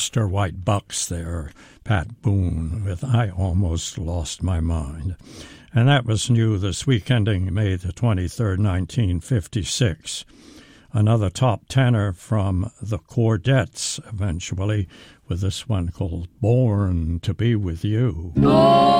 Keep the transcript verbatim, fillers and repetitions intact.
Mister White Bucks there, Pat Boone with I Almost Lost My Mind. And that was new this week ending May the twenty-third, nineteen fifty-six. Another top tenor from the Chordettes eventually, with this one called Born to Be With You. Oh.